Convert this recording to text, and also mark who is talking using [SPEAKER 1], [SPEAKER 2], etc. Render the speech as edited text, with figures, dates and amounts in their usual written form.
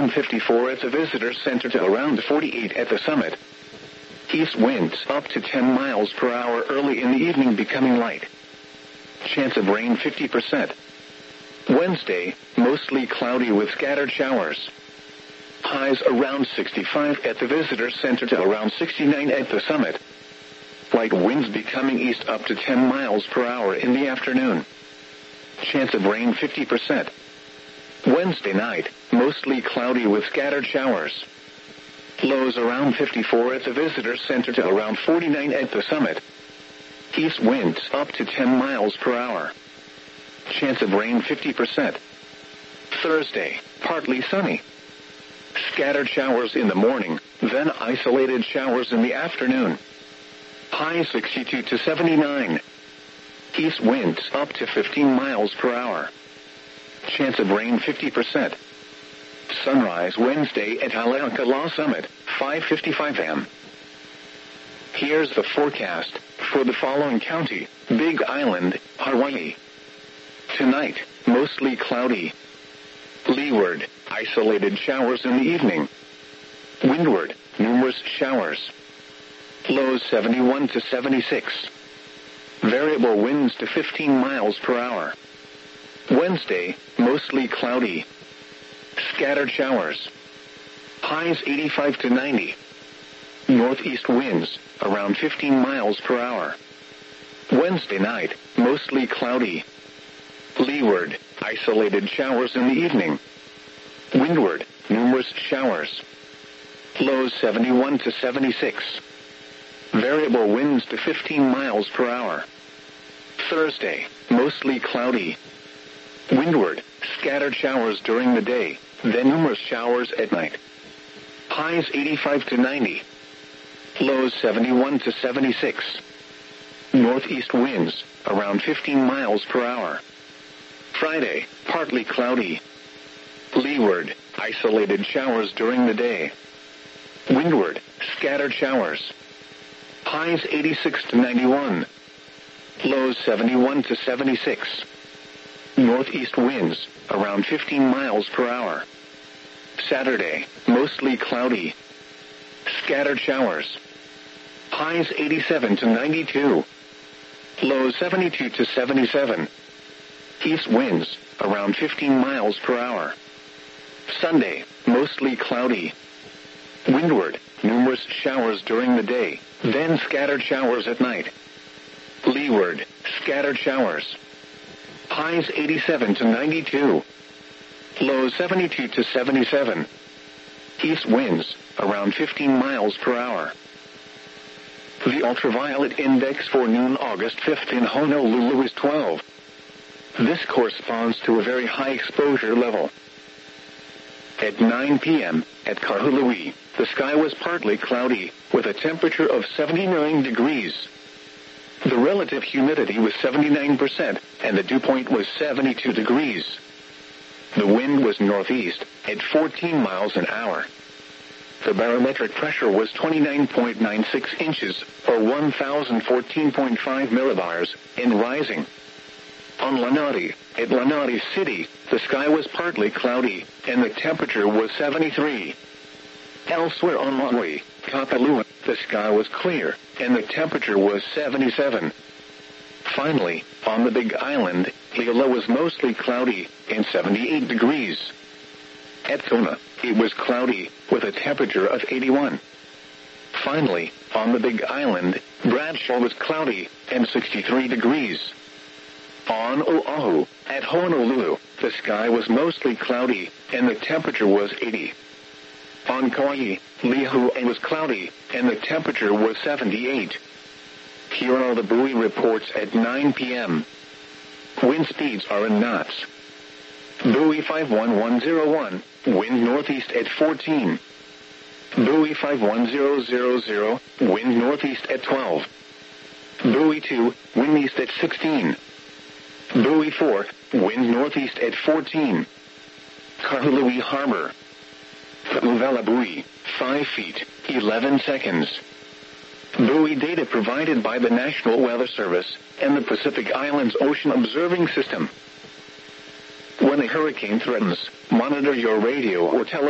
[SPEAKER 1] around 54 at the visitor center to around 48 at the summit. East winds up to 10 miles per hour early in the evening, becoming light. Chance of rain 50%. Wednesday, mostly cloudy with scattered showers. Highs around 65 at the visitor center to around 69 at the summit. Light winds becoming east up to 10 miles per hour in the afternoon. Chance of rain 50%. Wednesday night, mostly cloudy with scattered showers. Lows around 54 at the visitor center to around 49 at the summit. East winds up to 10 miles per hour. Chance of rain 50%. Thursday, partly sunny. Scattered showers in the morning, then isolated showers in the afternoon. High 62 to 79. East winds up to 15 miles per hour. Chance of rain 50%. Sunrise Wednesday at Haleakala Summit, 5:55 a.m. Here's the forecast for the following county: Big Island, Hawaii. Tonight, mostly cloudy. Leeward, isolated showers in the evening. Windward, numerous showers. Lows 71 to 76. Variable winds to 15 miles per hour. Wednesday, mostly cloudy. Scattered showers. Highs 85 to 90. Northeast winds around 15 miles per hour. Wednesday night, mostly cloudy. Leeward, isolated showers in the evening. Windward, numerous showers. Lows 71 to 76. Variable winds to 15 miles per hour. Thursday, mostly cloudy. Windward, scattered showers during the day, then numerous showers at night. Highs 85 to 90. Lows 71 to 76. Northeast winds around 15 miles per hour. Friday, partly cloudy. Leeward, isolated showers during the day. Windward, scattered showers. Highs 86 to 91. Lows 71 to 76. Northeast winds around 15 miles per hour. Saturday, mostly cloudy. Scattered showers. Highs 87 to 92. Lows 72 to 77. East winds around 15 miles per hour. Sunday, mostly cloudy. Windward, numerous showers during the day, then scattered showers at night. Leeward, scattered showers. Highs 87 to 92. Lows 72 to 77. East winds around 15 miles per hour. The ultraviolet index for noon August 5th in Honolulu is 12. This corresponds to a very high exposure level. At 9 p.m. at Kahului, the sky was partly cloudy, with a temperature of 79 degrees. The relative humidity was 79%, and the dew point was 72 degrees. The wind was northeast, at 14 miles an hour. The barometric pressure was 29.96 inches, or 1,014.5 millibars, and rising. On Lanai, at Lanai City, the sky was partly cloudy, and the temperature was 73. Elsewhere on Maui, Kapalua, the sky was clear, and the temperature was 77. Finally, on the Big Island, Hilo was mostly cloudy, and 78 degrees. At Kona, it was cloudy, with a temperature of 81. Finally, on the Big Island, Bradshaw was cloudy, and 63 degrees. On Oahu, at Honolulu, the sky was mostly cloudy, and the temperature was 80. On Kauai, Lihue was cloudy, and the temperature was 78. Here are the buoy reports at 9 p.m. Wind speeds are in knots. Buoy 51101, wind northeast at 14. Buoy 51000, wind northeast at 12. Buoy 2, wind east at 16. Buoy 4, wind northeast at 14. Kahului Harbor. Uvela buoy, 5 feet, 11 seconds. Buoy data provided by the National Weather Service and the Pacific Islands Ocean Observing System. When a hurricane threatens, monitor your radio or television